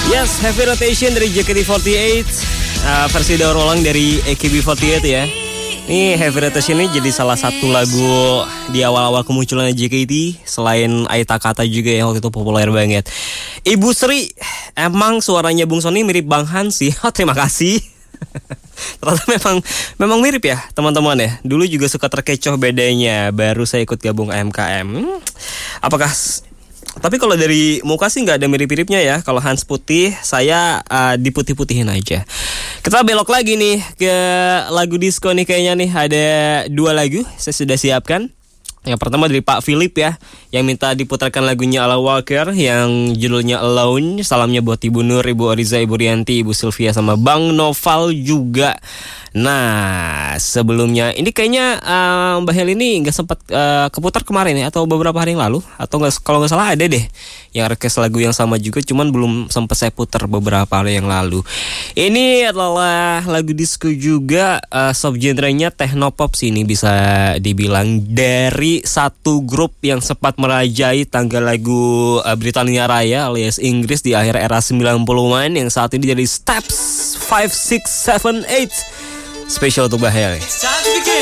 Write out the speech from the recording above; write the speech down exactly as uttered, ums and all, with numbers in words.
Yes, Heavy Rotation dari J K T empat delapan, uh, versi daur ulang dari A K B empat delapan ya. Ini Heavy Rotation ini jadi salah satu lagu di awal-awal kemunculan J K T, selain Aita Kata juga yang waktu itu populer banget. Ibu Sri, emang suaranya Bung Sony mirip Bang Hans sih. Oh, terima kasih. Ternyata memang memang mirip ya teman-teman ya. Dulu juga suka terkecoh bedanya. Baru saya ikut gabung A M K M. Hmm, apakah? Tapi kalau dari muka sih nggak ada mirip-miripnya ya. Kalau Hans putih, saya uh, diputih-putihin aja. Kita belok lagi nih ke lagu disco nih kayaknya nih. Ada dua lagu saya sudah siapkan. Yang pertama dari Pak Philip ya, yang minta diputarkan lagunya Alan Walker yang judulnya Alone. Salamnya buat Ibu Nur, Ibu Ariza, Ibu Rianti, Ibu Sylvia sama Bang Noval juga. Nah, sebelumnya ini kayaknya uh, Mbak Hel ini nggak sempat uh, keputar kemarin ya, atau beberapa hari yang lalu, atau nggak, kalau nggak salah ada deh yang request lagu yang sama juga, cuman belum sempat saya putar beberapa hari yang lalu. Ini adalah lagu disco juga, uh, subgenrenya technopop sih ini bisa dibilang, dari satu grup yang sempat merajai tangga lagu uh, Britania Raya alias Inggris di akhir era sembilan puluhan yang saat ini jadi Steps five, six, seven, eight. Spesial untuk Mbak Hel.